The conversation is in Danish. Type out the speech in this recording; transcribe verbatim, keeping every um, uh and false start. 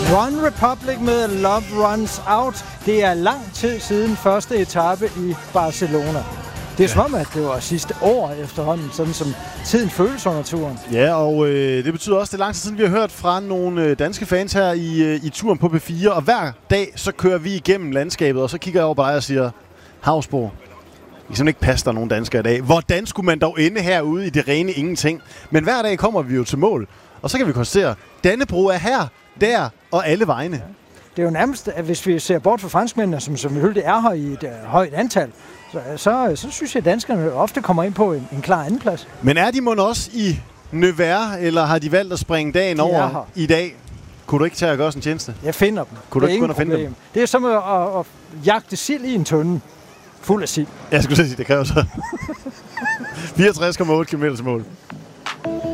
One Republic med Love Runs Out. Det er lang tid siden første etape i Barcelona. Det er ja. som om, at det var sidste år efterhånden, sådan som tiden føles under turen. Ja, og øh, det betyder også, at det er lang tid siden, vi har hørt fra nogle øh, danske fans her i, øh, i turen på P fire. Og hver dag, så kører vi igennem landskabet, og så kigger jeg over på dig og siger, Hausborg, I kan ikke passe der nogen danskere i dag. Hvordan skulle man dog ende herude i det rene ingenting? Men hver dag kommer vi jo til mål, og så kan vi konstatere, Dannebrog er her, der og alle vegne. Ja. Det er jo nærmest, at hvis vi ser bort fra franskmændene, som selvfølgelig er her i et uh, højt antal, så, så, så synes jeg, at danskerne ofte kommer ind på en, en klar andenplads. Men er de mon også i Nevers, eller har de valgt at springe dagen de over i dag? Kunne du ikke tage at gøre sådan en tjeneste? Jeg finder dem. Kunne du ikke kun at finde dem? Det er som at, at, at jagte sild i en tønde. Fuld af sild. Jeg skulle sige, det kræver så fireogtres komma otte kilometer til mål.